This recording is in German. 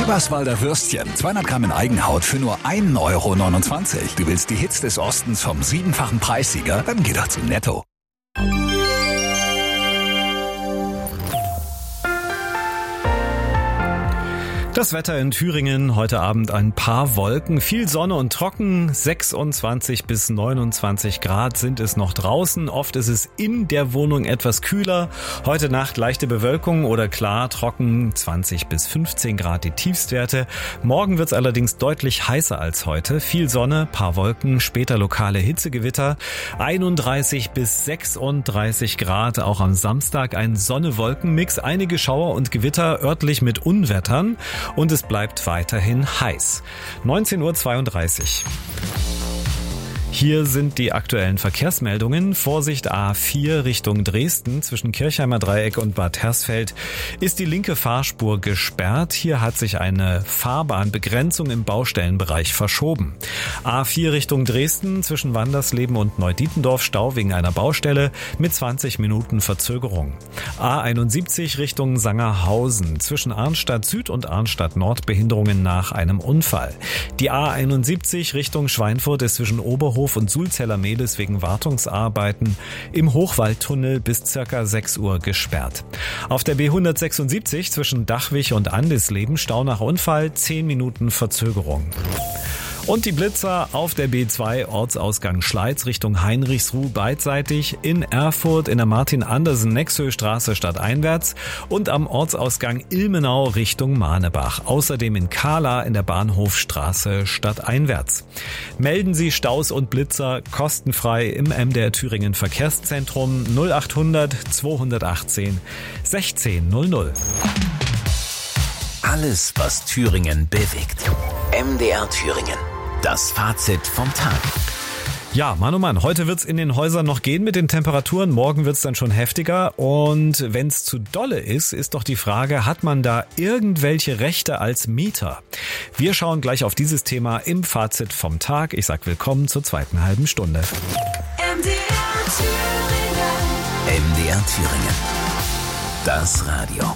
Eberswalder Würstchen, 200 Gramm in Eigenhaut für nur 1,29 €. Du willst die Hits des Ostens vom 7-fachen Preissieger? Dann geh doch zu Netto. Das Wetter in Thüringen, heute Abend ein paar Wolken, viel Sonne und trocken, 26 bis 29 Grad sind es noch draußen. Oft ist es in der Wohnung etwas kühler. Heute Nacht leichte Bewölkung oder klar, trocken, 20 bis 15 Grad die Tiefstwerte. Morgen wird es allerdings deutlich heißer als heute. Viel Sonne, paar Wolken, später lokale Hitzegewitter, 31 bis 36 Grad. Auch am Samstag ein Sonne-Wolken-Mix, einige Schauer und Gewitter, örtlich mit Unwettern. Und es bleibt weiterhin heiß. 19:32 Uhr. Hier sind die aktuellen Verkehrsmeldungen. Vorsicht A4 Richtung Dresden. Zwischen Kirchheimer Dreieck und Bad Hersfeld ist die linke Fahrspur gesperrt. Hier hat sich eine Fahrbahnbegrenzung im Baustellenbereich verschoben. A4 Richtung Dresden zwischen Wandersleben und Neudietendorf Stau wegen einer Baustelle mit 20 Minuten Verzögerung. A71 Richtung Sangerhausen zwischen Arnstadt Süd und Arnstadt Nord Behinderungen nach einem Unfall. Die A71 Richtung Schweinfurt ist zwischen Oberhof und Sulzeller Mehlis wegen Wartungsarbeiten im Hochwaldtunnel bis ca. 6 Uhr gesperrt. Auf der B176 zwischen Dachwig und Andisleben Stau nach Unfall, 10 Minuten Verzögerung. Und die Blitzer auf der B2 Ortsausgang Schleiz Richtung Heinrichsruh beidseitig, in Erfurt in der Martin-Andersen-Nexö-Straße stadteinwärts und am Ortsausgang Ilmenau Richtung Mahnebach. Außerdem in Kahla in der Bahnhofstraße stadteinwärts. Melden Sie Staus und Blitzer kostenfrei im MDR Thüringen Verkehrszentrum 0800 218 1600. Alles, was Thüringen bewegt. MDR Thüringen. Das Fazit vom Tag. Ja, Mann, oh Mann, heute wird's in den Häusern noch gehen mit den Temperaturen, morgen wird's dann schon heftiger und wenn's zu dolle ist, ist doch die Frage, hat man da irgendwelche Rechte als Mieter? Wir schauen gleich auf dieses Thema im Fazit vom Tag. Ich sag willkommen zur zweiten halben Stunde. MDR Thüringen. MDR Thüringen. Das Radio.